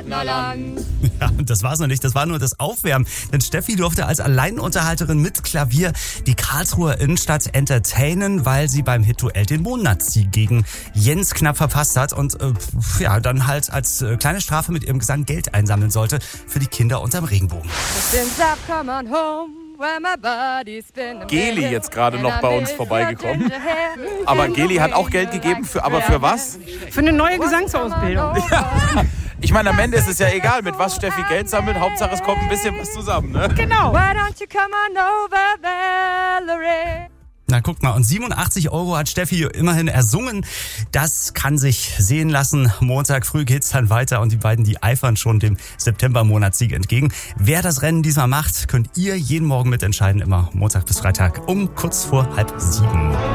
Partnerland. Ja, und das war's noch nicht, das war nur das Aufwärmen. Denn Steffi durfte als Alleinunterhalterin mit Klavier die Karlsruher Innenstadt entertainen, weil sie beim Hit-Duell den Monatssieg gegen Jens knapp verpasst hat und dann halt als kleine Strafe mit ihrem Gesang Geld einsammeln sollte für die Kinder unterm Regenbogen. Geli jetzt gerade noch bei uns vorbeigekommen. Aber Geli hat auch Geld gegeben, aber für was? Für eine neue Gesangsausbildung. Ja. Ich meine, am Ende ist es ja egal, mit was Steffi Geld sammelt. Hauptsache, es kommt ein bisschen was zusammen, ne? Genau. Na, guck mal, und 87 € hat Steffi immerhin ersungen. Das kann sich sehen lassen. Montag früh geht's dann weiter und die beiden, die eifern schon dem September-Monatssieg entgegen. Wer das Rennen diesmal macht, könnt ihr jeden Morgen mitentscheiden, immer Montag bis Freitag um kurz vor 6:30.